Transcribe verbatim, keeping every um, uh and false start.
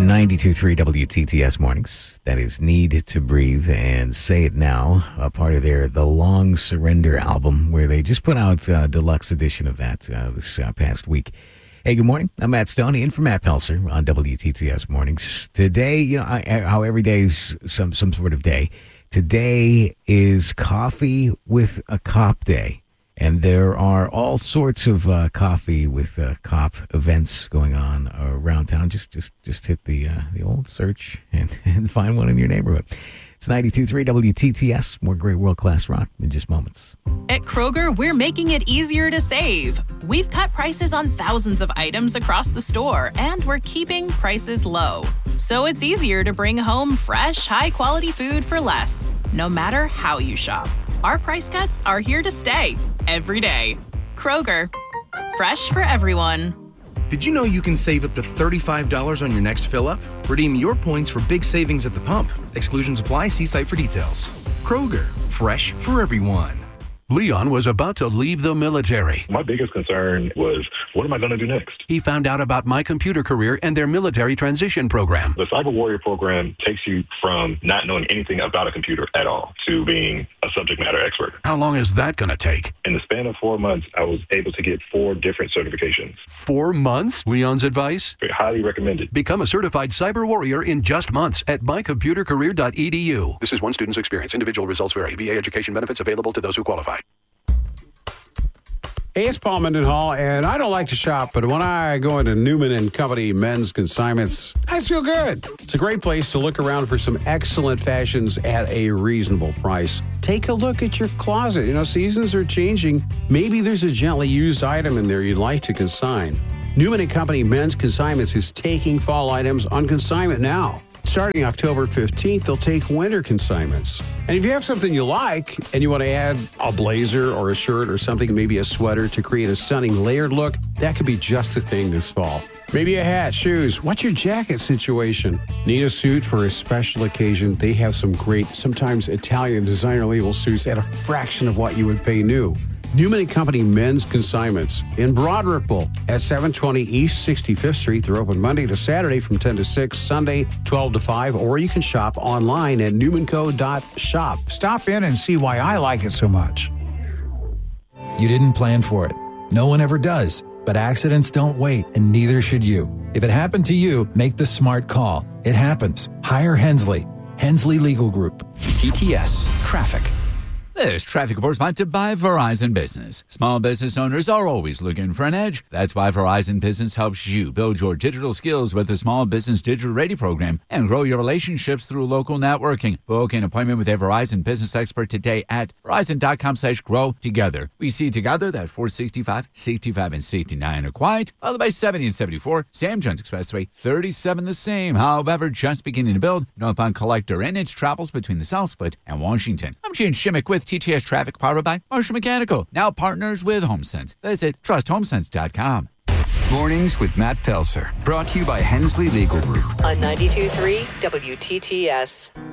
ninety-two point three W T T S Mornings. That is Need to Breathe and Say It Now, a part of their The Long Surrender album, where they just put out a deluxe edition of that uh, this uh, past week. Hey, good morning. I'm Matt Stoney in for Matt Pelser on W T T S Mornings. Today, you know, I, how every day is some, some sort of day. Today is Coffee with a Cop Day. And there are all sorts of uh, coffee with uh, cop events going on around town. Just just, just hit the uh, the old search and, and find one in your neighborhood. It's ninety-two point three W T T S. More great world-class rock in just moments. At Kroger, we're making it easier to save. We've cut prices on thousands of items across the store, and we're keeping prices low. So it's easier to bring home fresh, high-quality food for less, no matter how you shop. Our price cuts are here to stay every day. Kroger, fresh for everyone. Did you know you can save up to thirty-five dollars on your next fill-up? Redeem your points for big savings at the pump. Exclusions apply. See site for details. Kroger, fresh for everyone. Leon was about to leave the military. My biggest concern was, what am I going to do next? He found out about My Computer Career and their military transition program. The Cyber Warrior program takes you from not knowing anything about a computer at all to being a subject matter expert. How long is that going to take? In the span of four months, I was able to get four different certifications. Four months? Leon's advice? Highly recommended. Become a certified cyber warrior in just months at my computer career dot e d u. This is one student's experience. Individual results vary. V A education benefits available to those who qualify. Hey, it's Paul Mendenhall, and I don't like to shop, but when I go into Newman and Company men's consignments, I just feel good. It's a great place to look around for some excellent fashions at a reasonable price. Take a look at your closet. You know, seasons are changing. Maybe there's a gently used item in there you'd like to consign. Newman and Company men's consignments is taking fall items on consignment now. Starting October fifteenth, they'll take winter consignments. And if you have something you like and you want to add a blazer or a shirt or something, maybe a sweater to create a stunning layered look, that could be just the thing this fall. Maybe a hat, shoes. What's your jacket situation? Need a suit for a special occasion? They have some great, sometimes Italian designer label suits at a fraction of what you would pay new. Newman and Company men's consignments in Broad Ripple at seven twenty East sixty-fifth Street. They're open Monday to Saturday from ten to six, Sunday twelve to five, or you can shop online at newman co dot shop. Stop in and see why I like it so much. You didn't plan for it. No one ever does. But accidents don't wait, and neither should you. If it happened to you, make the smart call. It happens. Hire Hensley. Hensley Legal Group. T T S Traffic. This traffic report is sponsored by Verizon Business. Small business owners are always looking for an edge. That's why Verizon Business helps you build your digital skills with the Small Business Digital Ready program and grow your relationships through local networking. Book an appointment with a Verizon Business expert today at verizon.com slash grow together. We see together that four sixty-five, sixty-five, and sixty-nine are quiet, followed by seventy and seventy-four. Sam Jones Expressway, thirty-seven the same. However, just beginning to build. Northbound Collector and its travels between the South Split and Washington. I'm Gene Shimmick with T T S Traffic, powered by Marshall Mechanical. Now partners with HomeSense. Visit trust home sense dot com. Mornings with Matt Pelser. Brought to you by Hensley Legal Group. On ninety-two point three W T T S.